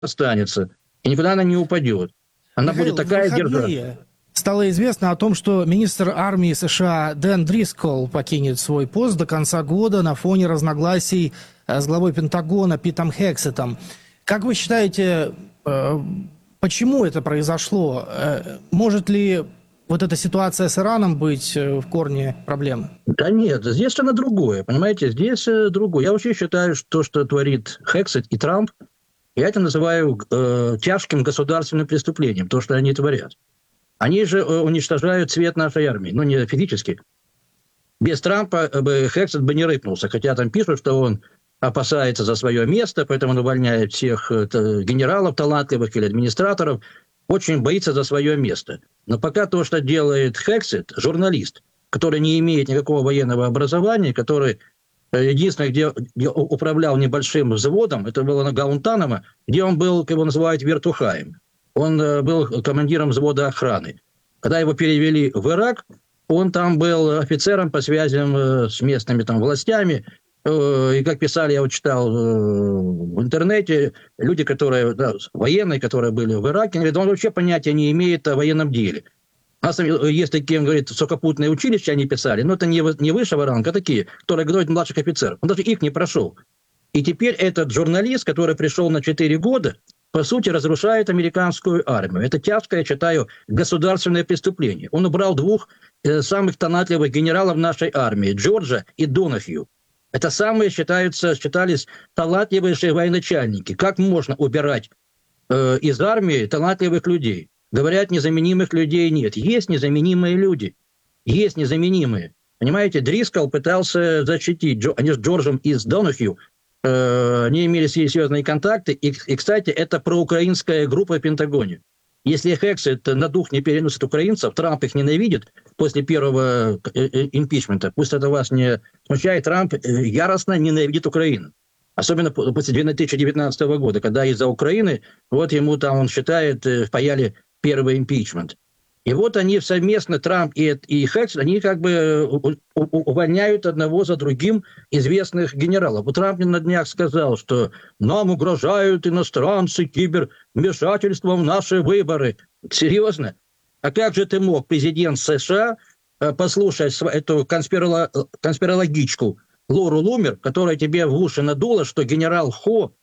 останется, и никуда она не упадет. Она будет Михаил, в такая держава. выходные стало известно о том, что министр армии США Дэн Дрисколл покинет свой пост до конца года на фоне разногласий с главой Пентагона Питом Хексетом. Как вы считаете, почему это произошло? Может ли вот эта ситуация с Ираном быть в корне проблемы? Да нет, здесь она другое, понимаете, здесь другое. Я вообще считаю, что то, что творит Хексет и Трамп, я это называю тяжким государственным преступлением, то, что они творят. Они же уничтожают цвет нашей армии, ну не физически. Без Трампа Хексет бы не рыпнулся, хотя там пишут, что он опасается за свое место, поэтому он увольняет всех генералов талантливых или администраторов, очень боится за свое место. Но пока то, что делает Хексет, журналист, который не имеет никакого военного образования, который единственное, где управлял небольшим взводом, это было на Гаунтанамо, где он был, как его называют, вертухаем. Он был командиром взвода охраны. Когда его перевели в Ирак, он там был офицером по связям с местными там властями. И как писали, я вот читал в интернете, люди, которые, да, военные, которые были в Ираке, говорят, он вообще понятия не имеет о военном деле. У нас есть такие, он говорит, сухопутные училища они писали, но это не высшего ранга, а такие, которые готовят младших офицеров. Он даже их не прошел. И теперь этот журналист, который пришел на 4 года, по сути, разрушает американскую армию. Это тяжкое, я считаю, государственное преступление. Он убрал 2 самых талантливых генералов нашей армии, Джорджа и Донахью. Это самые считались талантливейшие военачальники. Как можно убирать из армии талантливых людей? Говорят, незаменимых людей нет. Есть незаменимые люди. Есть незаменимые. Понимаете, Дрисколл пытался защитить, они с Джорджем и с Донахью, они имели серьезные контакты. И, кстати, это проукраинская группа в Пентагоне. Если Хексет на дух не переносит украинцев, Трамп их ненавидит после первого импичмента. Пусть это вас не смущает, Трамп яростно ненавидит Украину. Особенно после 2019 года, когда из-за Украины, вот ему там, он считает, впаяли первый импичмент. И вот они совместно, Трамп и Хексет, они как бы увольняют одного за другим известных генералов. Вот Трамп на днях сказал, что нам угрожают иностранцы кибервмешательством в наши выборы. Серьезно? А как же ты мог, президент США, послушать эту конспирологичку Лору Лумер, которая тебе в уши надула, что генерал Хо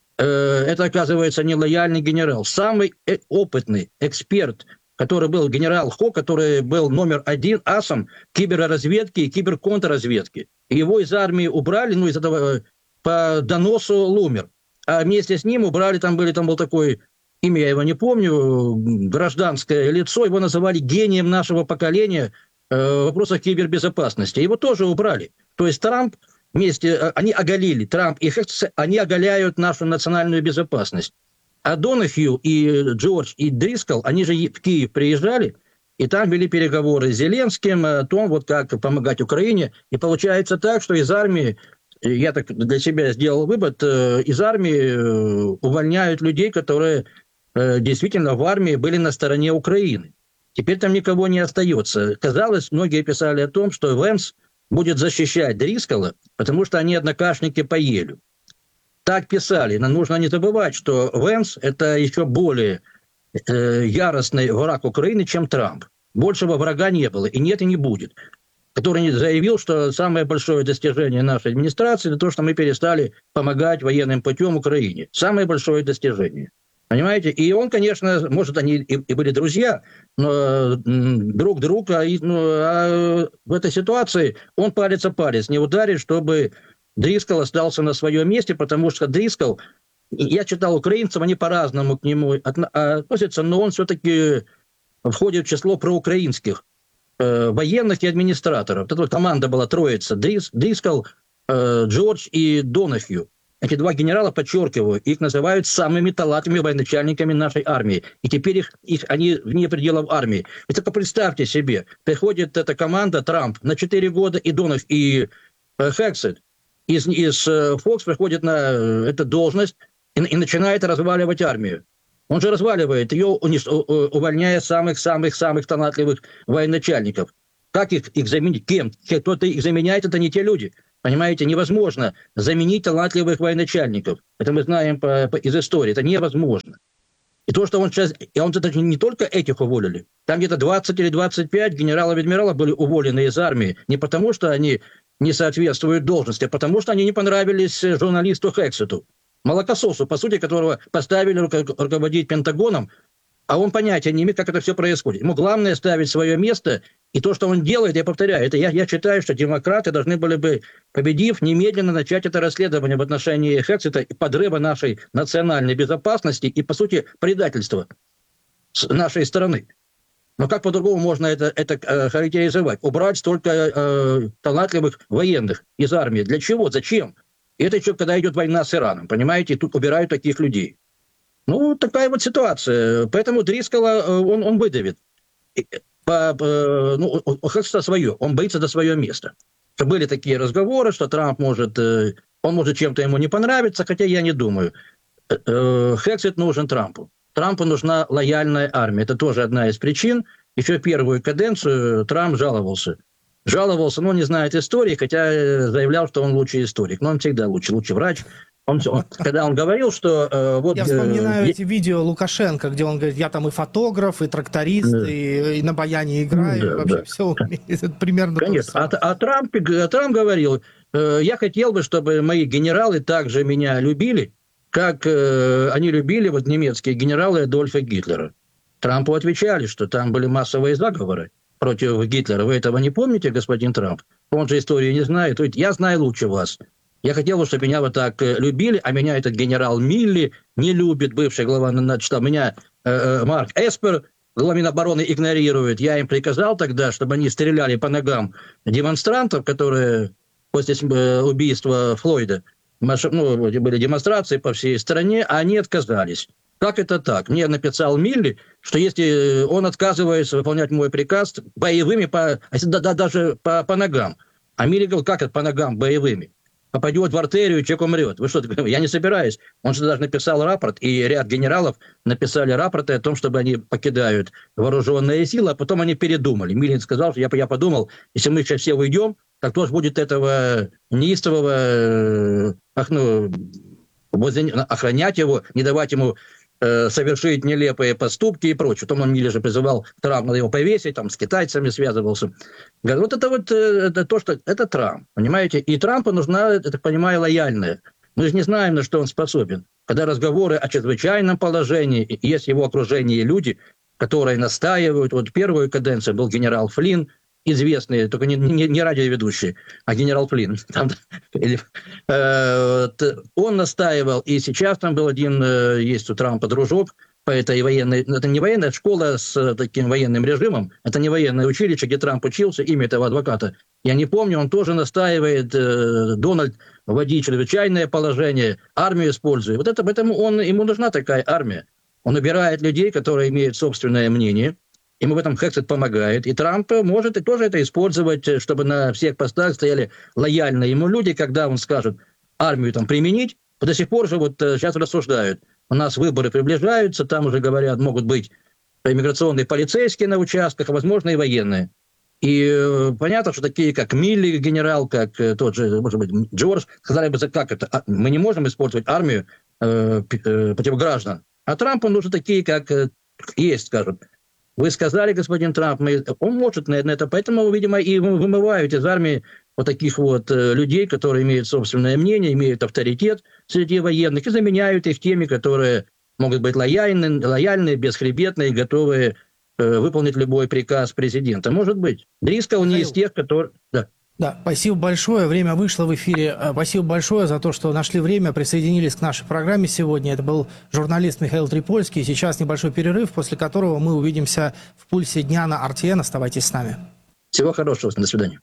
это, оказывается, нелояльный генерал. Самый опытный эксперт, который был генерал Хо, который был номер 1 асом киберразведки и киберконтрразведки. Его из армии убрали, из этого по доносу Лумер. А вместе с ним убрали, там был такой, имя я его не помню, гражданское лицо, его называли гением нашего поколения в вопросах кибербезопасности. Его тоже убрали. То есть Трамп вместе, они оголили, Трамп и Хексет, они оголяют нашу национальную безопасность. А Донахью и Джордж и Дрисколл, они же в Киев приезжали, и там вели переговоры с Зеленским о том, вот как помогать Украине. И получается так, что из армии, я так для себя сделал вывод, из армии увольняют людей, которые действительно в армии были на стороне Украины. Теперь там никого не остается. Казалось, многие писали о том, что Венс будет защищать Дрисколла, потому что они однокашники по Елю. Так писали, но нужно не забывать, что Венс – это еще более яростный враг Украины, чем Трамп. Большего врага не было, и нет, и не будет. Который заявил, что самое большое достижение нашей администрации – это то, что мы перестали помогать военным путем Украине. Самое большое достижение. Понимаете? И он, конечно, может, они и были друзья, но друг друга, а в этой ситуации он палец о палец не ударит, чтобы Дрисколл остался на своем месте, потому что Дрисколл, я читал украинцев, они по-разному к нему относятся, но он все-таки входит в число проукраинских военных и администраторов. Это вот команда была троица: Дрисколл, Джордж и Донахью. Эти 2 генерала, подчеркиваю, их называют самыми талантливыми военачальниками нашей армии. И теперь они вне пределов армии. Вы только представьте себе, приходит эта команда, Трамп, на 4 года, и Донахью, и Хексет из Фокс приходит на эту должность и начинает разваливать армию. Он же разваливает ее, увольняя самых-самых-самых талантливых военачальников. Как их заменить? Кем? Кто-то их заменяет, это не те люди. Понимаете, невозможно заменить талантливых военачальников. Это мы знаем из истории. Это невозможно. И то, что он сейчас... И он это не только этих уволили. Там где-то 20 или 25 генералов-адмиралов были уволены из армии. Не потому, что они не соответствуют должности, а потому, что они не понравились журналисту Хексету. Молокососу, по сути, которого поставили руководить Пентагоном, а он понятия не имеет, как это все происходит. Ему главное ставить свое место, и то, что он делает, я повторяю, это я считаю, что демократы должны были бы, победив, немедленно начать это расследование в отношении Хексета и подрыва нашей национальной безопасности и, по сути, предательства с нашей стороны. Но как по-другому можно это характеризовать? Убрать столько талантливых военных из армии. Для чего? Зачем? И это еще когда идет война с Ираном, понимаете? И тут убирают таких людей. Ну, такая вот ситуация. Поэтому Дрискала он выдавит. Хексета свое. Он боится за свое место. Были такие разговоры, что Трамп может чем-то ему не понравиться, хотя я не думаю. Хексет нужен Трампу. Трампу нужна лояльная армия. Это тоже одна из причин. Еще первую каденцию Трамп жаловался. Но не знает истории, хотя заявлял, что он лучший историк. Но он всегда лучший врач. Когда он говорил, что... Я вспоминаю эти видео Лукашенко, где он говорит, я там и фотограф, и тракторист, и на баяне играю, вообще все умеет. Примерно конечно. Трамп говорил, я хотел бы, чтобы мои генералы также меня любили, как они любили немецкие генералы Адольфа Гитлера. Трампу отвечали, что там были массовые заговоры против Гитлера. Вы этого не помните, господин Трамп? Он же историю не знает. Я знаю лучше вас. Я хотел бы, чтобы меня вот так любили, а меня этот генерал Милли не любит, бывший глава штаба. Меня Марк Эспер, глава Минобороны, игнорирует. Я им приказал тогда, чтобы они стреляли по ногам демонстрантов, которые после убийства Флойда, были демонстрации по всей стране, а они отказались. Как это так? Мне написал Милли, что если он отказывается выполнять мой приказ боевыми, даже по ногам. А Милли говорил, как это по ногам боевыми? Попадет в артерию, человек умрет. Вы что, я не собираюсь. Он же даже написал рапорт, и ряд генералов написали рапорты о том, чтобы они покидают вооруженные силы, а потом они передумали. Милин сказал, что я подумал, если мы сейчас все уйдем, так кто же будет этого неистового охранять его, не давать ему совершить нелепые поступки и прочее. Потом он Милли же призывал Трамп, надо его повесить, там с китайцами связывался. Говорит, это то, что это Трамп, понимаете? И Трампу нужна, я так понимаю, лояльная. Мы же не знаем, на что он способен. Когда разговоры о чрезвычайном положении, и есть в его окружении люди, которые настаивают. Вот первую каденцию был генерал Флинн, известный, только не радиоведущий, а генерал Флинн. Он настаивал, и сейчас там был есть у Трампа дружок по этой военной, это не военная школа с таким военным режимом, это не военное училище, где Трамп учился, имя этого адвоката. Я не помню, он тоже настаивает, Дональд, вводи чрезвычайное положение, армию использует. Вот это, поэтому ему нужна такая армия. Он убирает людей, которые имеют собственное мнение. Ему в этом Хексет помогает. И Трамп может и тоже это использовать, чтобы на всех постах стояли лояльные ему люди, когда он скажет армию там применить. До сих пор же сейчас рассуждают. У нас выборы приближаются, там уже говорят, могут быть иммиграционные полицейские на участках, а возможно и военные. И понятно, что такие, как Милли, генерал, как тот же, может быть, Джордж, сказали бы, как это, мы не можем использовать армию против граждан. А Трампу нужны такие, как есть, скажем. Вы сказали, господин Трамп, он может на это, поэтому, видимо, и вымывают из армии вот таких вот людей, которые имеют собственное мнение, имеют авторитет среди военных, и заменяют их теми, которые могут быть лояльные, бесхребетные, готовые выполнить любой приказ президента. Может быть. Дрискал не из тех, которые... Да, спасибо большое. Время вышло в эфире. Спасибо большое за то, что нашли время, присоединились к нашей программе сегодня. Это был журналист Михаил Трипольский. Сейчас небольшой перерыв, после которого мы увидимся в «Пульсе дня» на RTN. Оставайтесь с нами. Всего хорошего. До свидания.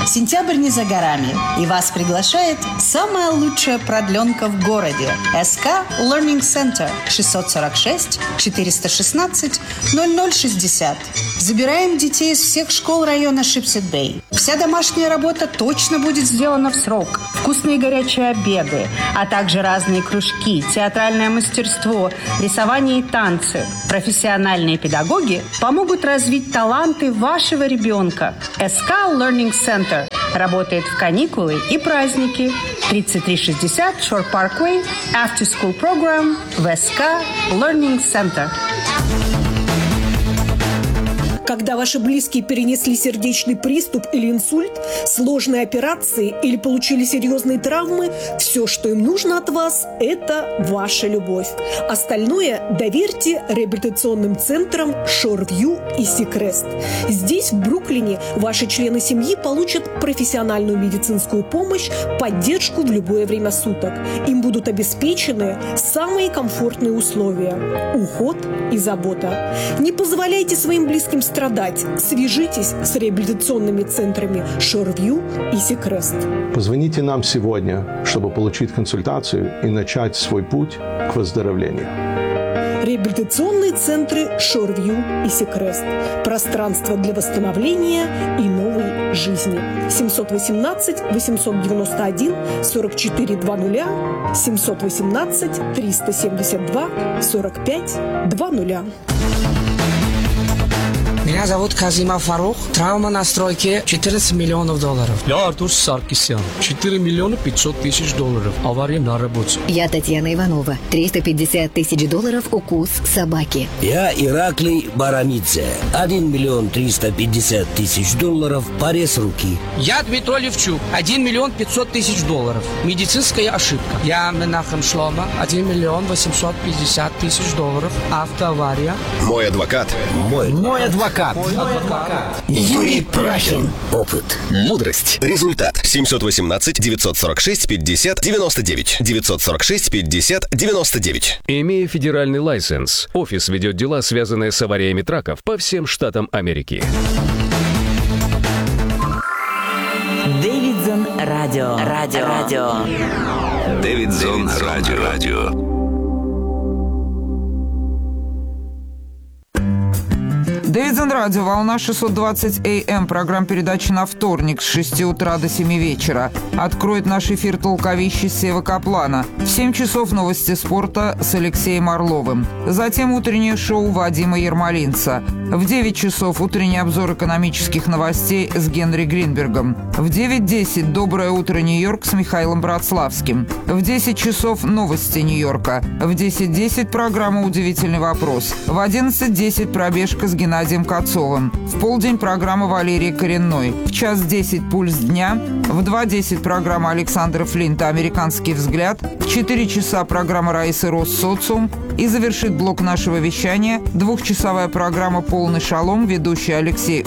Сентябрь не за горами, и вас приглашает самая лучшая продленка в городе. СК Learning Center 646 416 0060. Забираем детей из всех школ района Шипсет-Бэй. Вся домашняя работа точно будет сделана в срок. Вкусные горячие обеды, а также разные кружки, театральное мастерство, рисование и танцы. Профессиональные педагоги помогут развить таланты вашего ребенка. СК Learning Center работает в каникулы и праздники. 3360 Shore Parkway, After School Program в СК Learning Center. Когда ваши близкие перенесли сердечный приступ или инсульт, сложные операции или получили серьезные травмы, все, что им нужно от вас, это ваша любовь. Остальное доверьте реабилитационным центрам Шорвью и Сикрест. Здесь, в Бруклине, ваши члены семьи получат профессиональную медицинскую помощь, поддержку в любое время суток. Им будут обеспечены самые комфортные условия – уход и забота. Не позволяйте своим близким страдать. Свяжитесь с реабилитационными центрами Шорвью и Сикрест. Позвоните нам сегодня, чтобы получить консультацию и начать свой путь к выздоровлению. Реабилитационные центры Шорвью и Сикрест. Пространство для восстановления и новой жизни. 718 891 44 00 718 372 45 00. Меня зовут Казимов Фарух. Травма на стройке 14 миллионов долларов. Я Артур Саркисян. 4 миллиона 500 тысяч долларов. Авария на работе. Я Татьяна Иванова. 350 тысяч долларов укус собаки. Я Ираклий Барамидзе. 1 миллион 350 тысяч долларов порез руки. Я Дмитрий Левчук. 1 миллион 500 тысяч долларов. Медицинская ошибка. Я Менахем Шлома. 1 миллион 850 тысяч долларов. Автоавария. Мой адвокат. Мой адвокат. Юрий Прахин. Опыт. Мудрость. Результат. 718 946 50 99. 946 50 99. Имея федеральный лайсенс, офис ведет дела, связанные с авариями траков по всем штатам Америки. Дэвидсон Радио. Дэвидсон Радио. Дэвидсон Радио, волна 620 АМ, программа передачи на вторник с 6 утра до 7 вечера. Откроет наш эфир толковище Сева Каплана. В 7 часов новости спорта с Алексеем Орловым. Затем утреннее шоу Вадима Ермолинца. В 9 часов утренний обзор экономических новостей с Генри Гринбергом. В 9:10 «Доброе утро, Нью-Йорк» с Михаилом Братславским. В 10 часов новости Нью-Йорка. В 10:10 программа «Удивительный вопрос». В 11:10 пробежка с Геннадием Кацовым. В полдень программа Валерии Коренной. В 1:10 «Пульс дня». В 2:10 программа Александра Флинта «Американский взгляд». В 4 часа программа Раисы Рос «Социум». И завершит блок нашего вещания двухчасовая программа «Полный шалом», ведущий Алексей